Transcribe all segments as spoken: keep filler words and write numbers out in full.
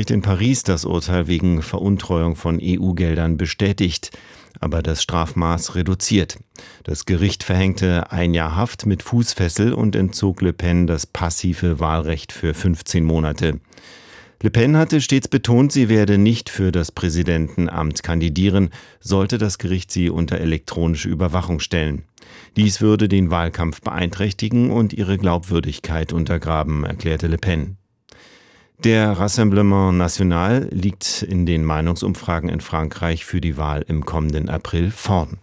Gericht in Paris das Urteil wegen Veruntreuung von E U-Geldern bestätigt, aber das Strafmaß reduziert. Das Gericht verhängte ein Jahr Haft mit Fußfessel und entzog Le Pen das passive Wahlrecht für fünfzehn Monate. Le Pen hatte stets betont, sie werde nicht für das Präsidentenamt kandidieren, sollte das Gericht sie unter elektronische Überwachung stellen. Dies würde den Wahlkampf beeinträchtigen und ihre Glaubwürdigkeit untergraben, erklärte Le Pen. Der Rassemblement National liegt in den Meinungsumfragen in Frankreich für die Wahl im kommenden April vorn.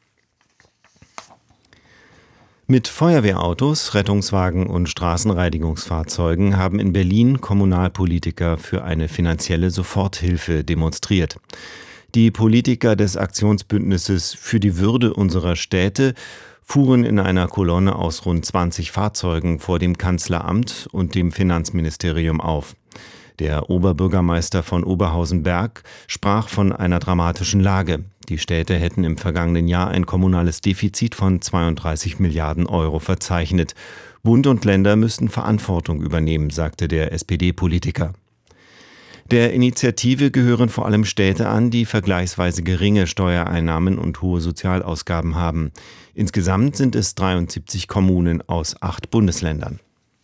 Mit Feuerwehrautos, Rettungswagen und Straßenreinigungsfahrzeugen haben in Berlin Kommunalpolitiker für eine finanzielle Soforthilfe demonstriert. Die Politiker des Aktionsbündnisses für die Würde unserer Städte fuhren in einer Kolonne aus rund zwanzig Fahrzeugen vor dem Kanzleramt und dem Finanzministerium auf. Der Oberbürgermeister von Oberhausen-Berg sprach von einer dramatischen Lage. Die Städte hätten im vergangenen Jahr ein kommunales Defizit von zweiunddreißig Milliarden Euro verzeichnet. Bund und Länder müssten Verantwortung übernehmen, sagte der S P D-Politiker. Der Initiative gehören vor allem Städte an, die vergleichsweise geringe Steuereinnahmen und hohe Sozialausgaben haben. Insgesamt sind es dreiundsiebzig Kommunen aus acht Bundesländern.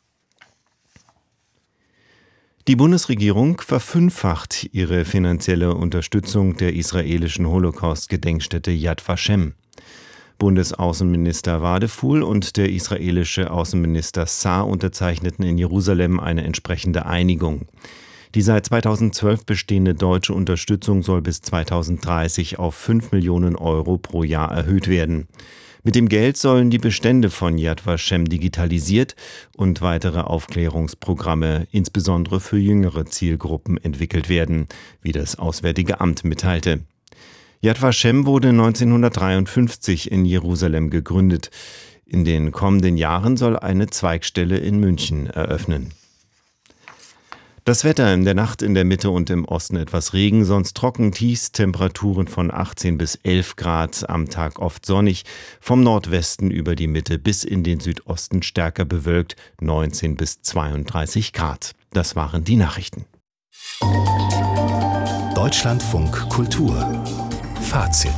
Die Bundesregierung verfünffacht ihre finanzielle Unterstützung der israelischen Holocaust-Gedenkstätte Yad Vashem. Bundesaußenminister Wadefuhl und der israelische Außenminister Saar unterzeichneten in Jerusalem eine entsprechende Einigung. Die seit zweitausendzwölf bestehende deutsche Unterstützung soll bis zweitausenddreißig auf fünf Millionen Euro pro Jahr erhöht werden. Mit dem Geld sollen die Bestände von Yad Vashem digitalisiert und weitere Aufklärungsprogramme, insbesondere für jüngere Zielgruppen, entwickelt werden, wie das Auswärtige Amt mitteilte. Yad Vashem wurde neunzehnhundertdreiundfünfzig in Jerusalem gegründet. In den kommenden Jahren soll eine Zweigstelle in München eröffnen. Das Wetter: in der Nacht in der Mitte und im Osten etwas Regen, sonst trocken, Tiefstemperaturen von achtzehn bis elf Grad, am Tag oft sonnig, vom Nordwesten über die Mitte bis in den Südosten stärker bewölkt, neunzehn bis zweiunddreißig Grad. Das waren die Nachrichten. Deutschlandfunk Kultur Fazit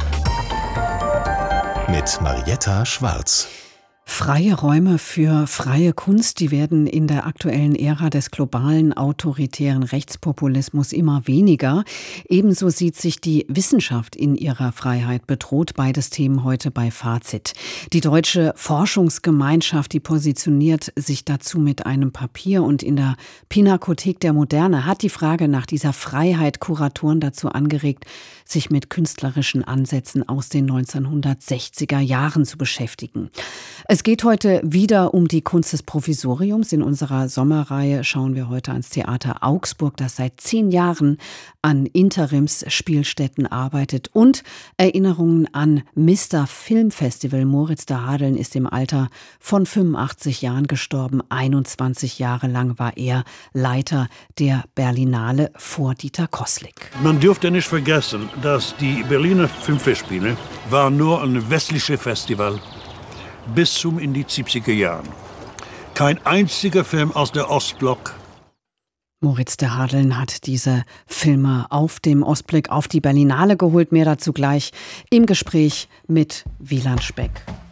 mit Marietta Schwarz. Freie Räume für freie Kunst, die werden in der aktuellen Ära des globalen autoritären Rechtspopulismus immer weniger. Ebenso sieht sich die Wissenschaft in ihrer Freiheit bedroht. Beides Themen heute bei Fazit. Die Deutsche Forschungsgemeinschaft, die positioniert sich dazu mit einem Papier, und in der Pinakothek der Moderne hat die Frage nach dieser Freiheit Kuratoren dazu angeregt, sich mit künstlerischen Ansätzen aus den neunzehnhundertsechziger Jahren zu beschäftigen. Es geht heute wieder um die Kunst des Provisoriums. In unserer Sommerreihe schauen wir heute ans Theater Augsburg, das seit zehn Jahren an Interimsspielstätten arbeitet, und Erinnerungen an Mister Filmfestival. Moritz de Hadeln ist im Alter von fünfundachtzig Jahren gestorben. einundzwanzig Jahre lang war er Leiter der Berlinale vor Dieter Koslik. Man dürfte nicht vergessen, dass die Berliner Filmfestspiele war nur ein westliches Festival bis zum in die siebziger Jahren. Kein einziger Film aus der Ostblock. Moritz de Hadeln hat diese Filme auf dem Ostblick auf die Berlinale geholt. Mehr dazu gleich im Gespräch mit Wieland Speck.